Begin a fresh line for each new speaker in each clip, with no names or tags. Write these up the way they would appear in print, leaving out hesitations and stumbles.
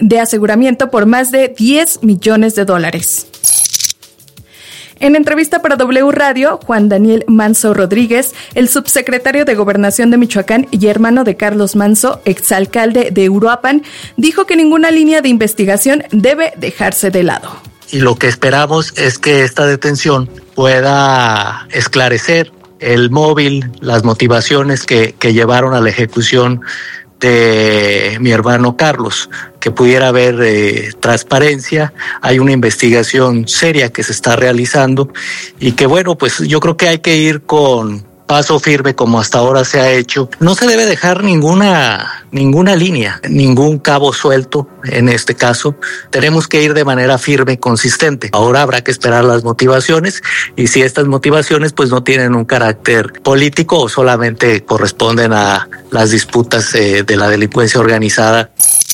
de aseguramiento por más de $10 millones. En entrevista para W Radio, Juan Daniel Manso Rodríguez, el subsecretario de Gobernación de Michoacán y hermano de Carlos Manso, exalcalde de Uruapan, dijo que ninguna línea de investigación debe dejarse de lado.
Y lo que esperamos es que esta detención pueda esclarecer el móvil, las motivaciones que llevaron a la ejecución de mi hermano Carlos, que pudiera haber transparencia. Hay una investigación seria que se está realizando y que bueno, pues yo creo que hay que ir con paso firme como hasta ahora se ha hecho. No se debe dejar ninguna línea, ningún cabo suelto en este caso. Tenemos que ir de manera firme y consistente. Ahora habrá que esperar las motivaciones y si estas motivaciones pues no tienen un carácter político o solamente corresponden a las disputas de la delincuencia organizada.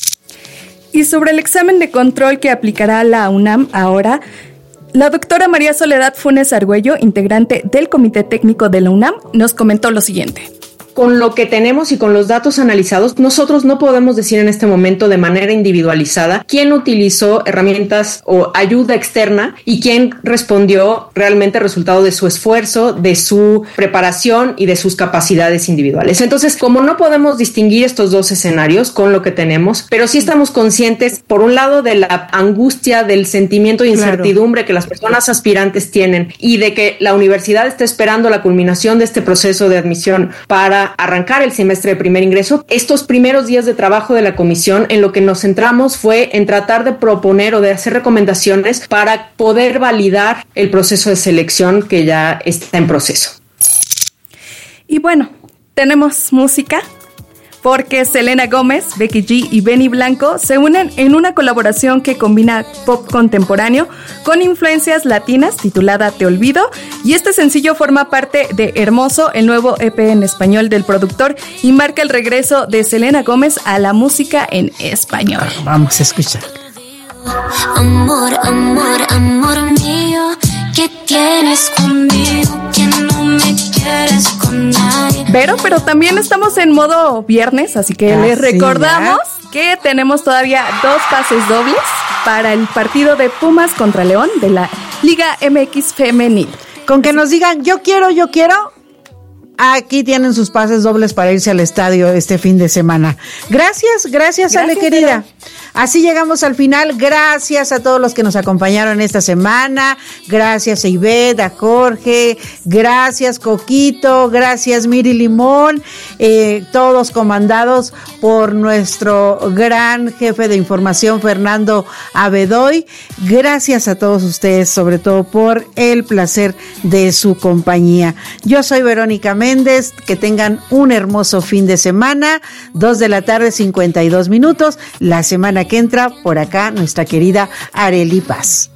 Y sobre el examen de control que aplicará la UNAM ahora, la doctora María Soledad Funes Argüello, integrante del Comité Técnico de la UNAM, nos comentó lo siguiente.
Con lo que tenemos y con los datos analizados, nosotros no podemos decir en este momento de manera individualizada quién utilizó herramientas o ayuda externa y quién respondió realmente resultado de su esfuerzo, de su preparación y de sus capacidades individuales. Entonces, como no podemos distinguir estos dos escenarios con lo que tenemos, pero sí estamos conscientes, por un lado, de la angustia, del sentimiento de incertidumbre que las personas aspirantes tienen y de que la universidad está esperando la culminación de este proceso de admisión para arrancar el semestre de primer ingreso. Estos primeros días de trabajo de la comisión, en lo que nos centramos fue en tratar de proponer o de hacer recomendaciones para poder validar el proceso de selección que ya está en proceso.
Y bueno, tenemos música, porque Selena Gómez, Becky G y Benny Blanco se unen en una colaboración que combina pop contemporáneo con influencias latinas titulada Te Olvido, y este sencillo forma parte de Hermoso, el nuevo EP en español del productor, y marca el regreso de Selena Gómez a la música en español.
Vamos a escuchar.
Amor, amor, amor mío, ¿qué tienes conmigo? Que no me quieres con nadie.
Pero también estamos en modo viernes, así que les recordamos que tenemos todavía 2 pases dobles para el partido de Pumas contra León de la Liga MX Femenil.
Con que nos digan yo quiero, aquí tienen sus pases dobles para irse al estadio este fin de semana. Gracias Ale querida. Así llegamos al final. Gracias a todos los que nos acompañaron esta semana. Gracias a Ivette, a Jorge. Gracias Coquito. Gracias Miri Limón. Todos comandados por nuestro gran jefe de información, Fernando Abedoy. Gracias a todos ustedes, sobre todo por el placer de su compañía. Yo soy Verónica Méndez. Que tengan un hermoso fin de semana. 2:52 p.m. La semana que entra, por acá, nuestra querida Arely Paz.